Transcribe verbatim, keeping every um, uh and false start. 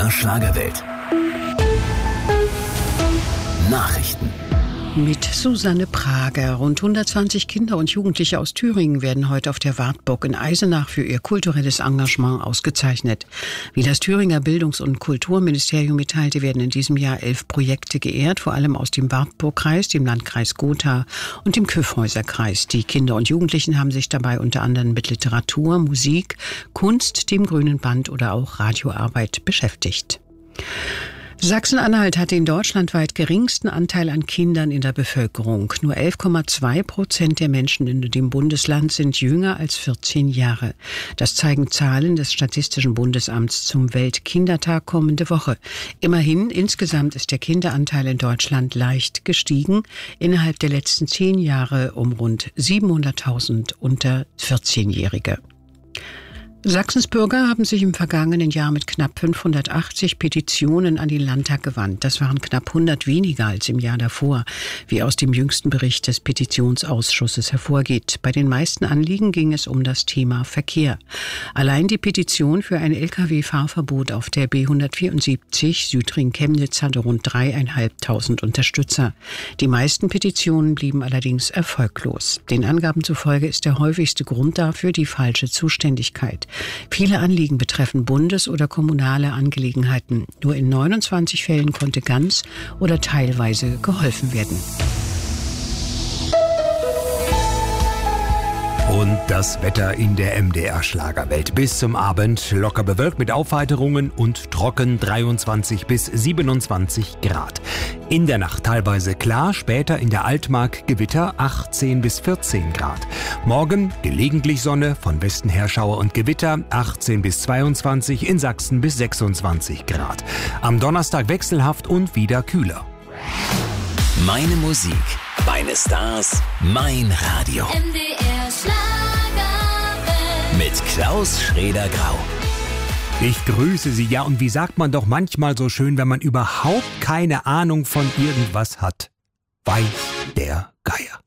R Schlagerwelt. Nachrichten. Mit Susanne Prager. Rund hundertzwanzig Kinder und Jugendliche aus Thüringen werden heute auf der Wartburg in Eisenach für ihr kulturelles Engagement ausgezeichnet. Wie das Thüringer Bildungs- und Kulturministerium mitteilte, werden in diesem Jahr elf Projekte geehrt, vor allem aus dem Wartburgkreis, dem Landkreis Gotha und dem Kyffhäuserkreis. Die Kinder und Jugendlichen haben sich dabei unter anderem mit Literatur, Musik, Kunst, dem Grünen Band oder auch Radioarbeit beschäftigt. Sachsen-Anhalt hat den deutschlandweit geringsten Anteil an Kindern in der Bevölkerung. Nur elf Komma zwei Prozent der Menschen in dem Bundesland sind jünger als vierzehn Jahre. Das zeigen Zahlen des Statistischen Bundesamts zum Weltkindertag kommende Woche. Immerhin, insgesamt ist der Kinderanteil in Deutschland leicht gestiegen. Innerhalb der letzten zehn Jahre um rund siebenhunderttausend unter vierzehnjährige. Sachsens Bürger haben sich im vergangenen Jahr mit knapp fünfhundertachtzig Petitionen an den Landtag gewandt. Das waren knapp hundert weniger als im Jahr davor, wie aus dem jüngsten Bericht des Petitionsausschusses hervorgeht. Bei den meisten Anliegen ging es um das Thema Verkehr. Allein die Petition für ein L K W-Fahrverbot auf der B hundertvierundsiebzig Südring-Chemnitz hatte rund dreieinhalbtausend Unterstützer. Die meisten Petitionen blieben allerdings erfolglos. Den Angaben zufolge ist der häufigste Grund dafür die falsche Zuständigkeit. Viele Anliegen betreffen bundes- oder kommunale Angelegenheiten. Nur in neunundzwanzig Fällen konnte ganz oder teilweise geholfen werden. Und das Wetter in der M D R-Schlagerwelt. Bis zum Abend locker bewölkt mit Aufheiterungen und trocken dreiundzwanzig bis siebenundzwanzig Grad. In der Nacht teilweise klar, später in der Altmark Gewitter achtzehn bis vierzehn Grad. Morgen gelegentlich Sonne, von Westen her Schauer und Gewitter achtzehn bis zweiundzwanzig, in Sachsen bis sechsundzwanzig Grad. Am Donnerstag wechselhaft und wieder kühler. Meine Musik, meine Stars, mein Radio. M D R Schlagerwelt. Mit Klaus Schrader-Grau. Ich grüße Sie. Ja, und wie sagt man doch manchmal so schön, wenn man überhaupt keine Ahnung von irgendwas hat? Weiß der Geier.